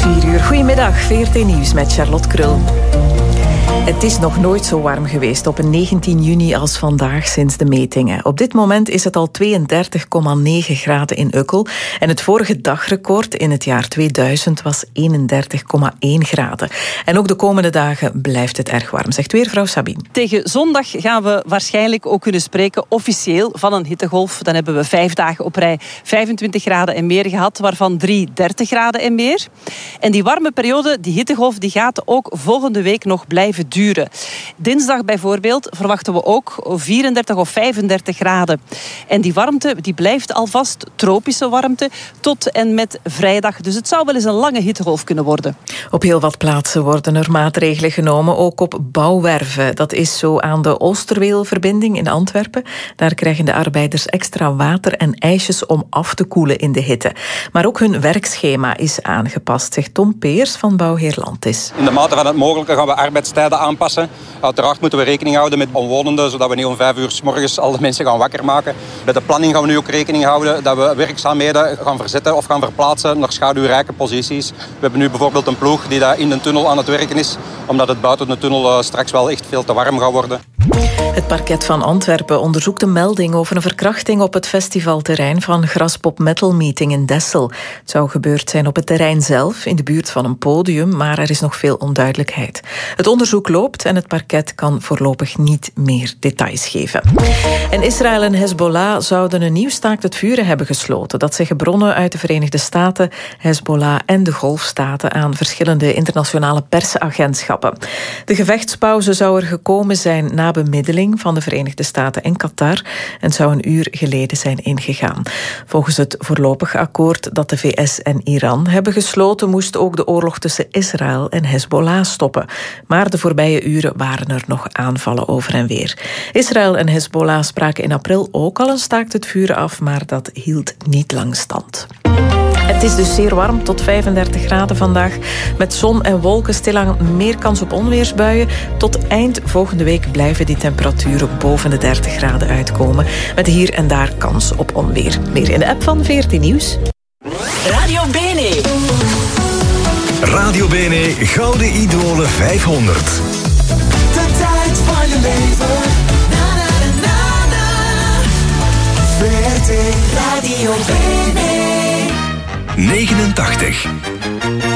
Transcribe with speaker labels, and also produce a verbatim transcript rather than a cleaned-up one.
Speaker 1: vier uur. Goedemiddag, V R T Nieuws met Charlotte Krul. Het is nog nooit zo warm geweest op een negentien juni als vandaag sinds de metingen. Op dit moment is het al tweeëndertig komma negen graden in Ukkel. En het vorige dagrecord in het jaar tweeduizend was eenendertig komma één graden. En ook de komende dagen blijft het erg warm, zegt weervrouw Sabine.
Speaker 2: Tegen zondag gaan we waarschijnlijk ook kunnen spreken officieel van een hittegolf. Dan hebben we vijf dagen op rij vijfentwintig graden en meer gehad, waarvan drie dertig graden en meer. En die warme periode, die hittegolf, die gaat ook volgende week nog blijven duren. Dinsdag bijvoorbeeld verwachten we ook vierendertig of vijfendertig graden. En die warmte die blijft alvast tropische warmte tot en met vrijdag. Dus het zou wel eens een lange hittegolf kunnen worden.
Speaker 1: Op heel wat plaatsen worden er maatregelen genomen, ook op bouwwerven. Dat is zo aan de Oosterweelverbinding in Antwerpen. Daar krijgen de arbeiders extra water en ijsjes om af te koelen in de hitte. Maar ook hun werkschema is aangepast, zegt Tom Peers van Bouwheer Landis.
Speaker 3: In de mate van het mogelijke gaan we arbeidstijden aanpassen. Uiteraard moeten we rekening houden met omwonenden, zodat we niet om vijf uur 's morgens al de mensen gaan wakker maken. Met de planning gaan we nu ook rekening houden dat we werkzaamheden gaan verzetten of gaan verplaatsen naar schaduwrijke posities. We hebben nu bijvoorbeeld een ploeg die daar in de tunnel aan het werken is, omdat het buiten de tunnel straks wel echt veel te warm gaat worden.
Speaker 1: Het parket van Antwerpen onderzoekt een melding over een verkrachting op het festivalterrein van Graspop Metal Meeting in Dessel. Het zou gebeurd zijn op het terrein zelf, in de buurt van een podium, maar er is nog veel onduidelijkheid. Het onderzoek loopt en het parket kan voorlopig niet meer details geven. En Israël en Hezbollah zouden een nieuw staakt het vuren hebben gesloten. Dat zeggen bronnen uit de Verenigde Staten, Hezbollah en de Golfstaten aan verschillende internationale persagentschappen. De gevechtspauze zou er gekomen zijn na bemiddeling van de Verenigde Staten en Qatar en zou een uur geleden zijn ingegaan. Volgens het voorlopige akkoord dat de V S en Iran hebben gesloten, moest ook de oorlog tussen Israël en Hezbollah stoppen. Maar de voorbije uren waren er nog aanvallen over en weer. Israël en Hezbollah spraken in april ook al een staakt het vuren af, maar dat hield niet lang stand. Het is dus zeer warm, tot vijfendertig graden vandaag. Met zon en wolken stilaan meer kans op onweersbuien. Tot eind volgende week blijven die temperaturen boven de dertig graden uitkomen. Met hier en daar kans op onweer. Meer in de app van V R T Nieuws.
Speaker 4: Radio Bene.
Speaker 5: Radio Bene Gouden Idolen vijfhonderd.
Speaker 4: De tijd van je leven. Na na na na na. V R T Radio Bene.
Speaker 5: negenentachtig.